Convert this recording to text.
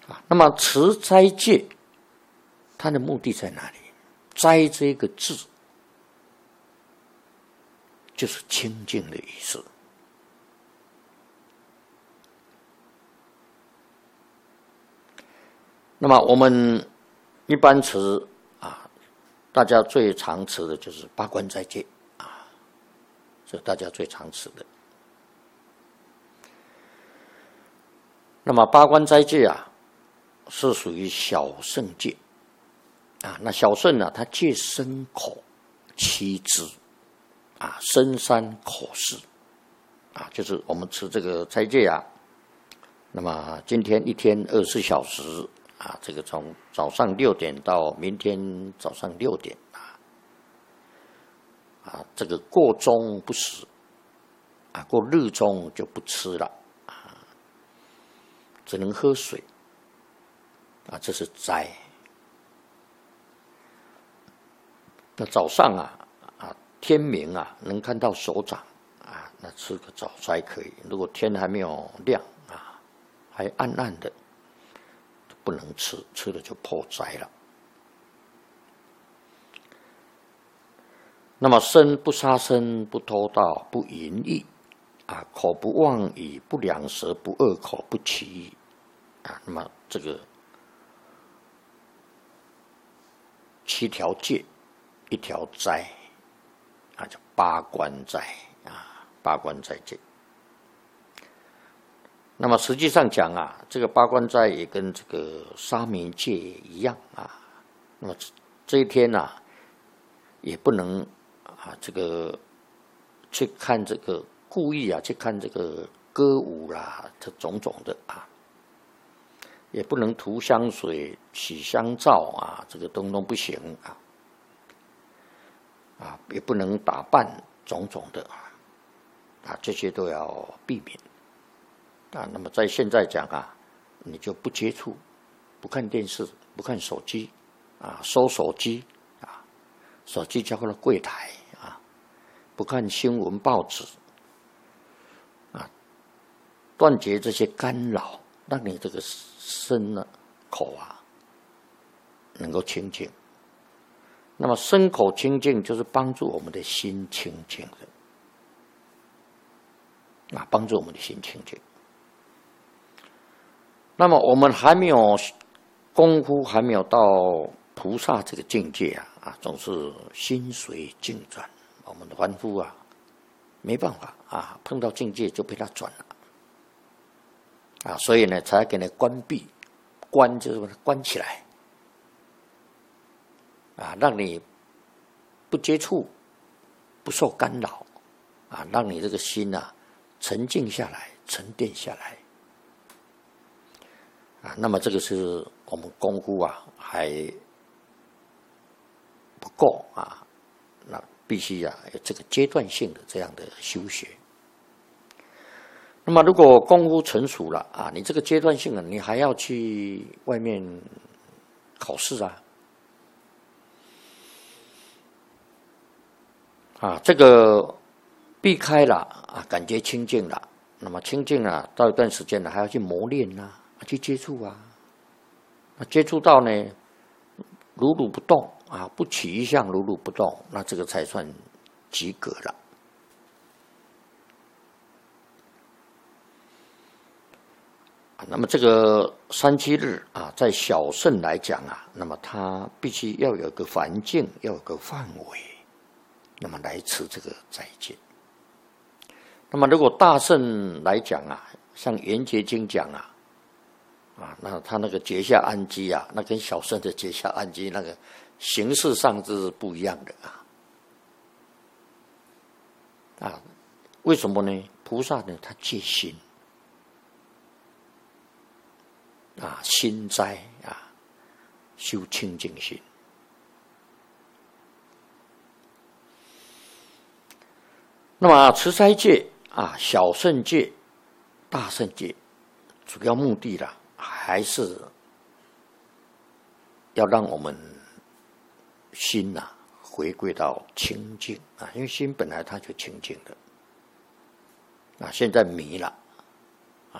那么持斋戒，它的目的在哪里？斋这个字，就是清净的意思。那么我们一般持大家最常持的就是八关斋戒这大家最常持的。那么八关斋戒是属于小乘戒那小乘它戒身口七支身三口四就是我们吃这个斋戒那么今天一天24小时这个从早上6点到明天早上6点这个过中不食过日中就不吃了只能喝水这是斋。那早上天明能看到手掌那吃个早斋可以。如果天还没有亮还暗暗的，不能吃，吃了就破斋了。那么身不杀生，不偷盗，不淫逸口不妄语，不两舌，不恶口，不绮语那么这个7条戒，1条斋叫八关斋八关斋戒。那么实际上讲这个八关斋也跟这个沙弥戒一样那么这一天也不能这个去看这个故意去看这个歌舞这种种的也不能涂香水、洗香皂这个东不行也不能打扮种种的这些都要避免那么在现在讲你就不接触，不看电视，不看手机收手机手机交给了柜台不看新闻报纸断绝这些干扰，让你这个身口能够清净。那么身口清净就是帮助我们的心清净的帮助我们的心清净。那么我们还没有功夫，还没有到菩萨这个境界总是心随境转。我们的凡夫没办法碰到境界就被他转了所以呢才给他关闭，关就是把它关起来让你不接触，不受干扰让你这个心沉静下来，沉淀下来那么这个是我们功夫还不够那必须有这个阶段性的这样的修学。那么如果功夫成熟了你这个阶段性的你还要去外面考试这个避开了感觉清净了，那么清净了到一段时间还要去磨练去接触接触到呢如如不动不起一相如如不动，那这个才算及格了。那么这个3-7日在小乘来讲那么它必须要有个环境，要有个范围，那么来持这个斋戒。那么如果大乘来讲像圆觉经讲那他那个结下安基那跟小乘的结下安基那个形式上是不一样的为什么呢？菩萨呢他戒心心斋修清净心。那么持斋戒小乘戒、大乘戒，主要目的还是要让我们心回归到清净因为心本来它就清净的现在迷了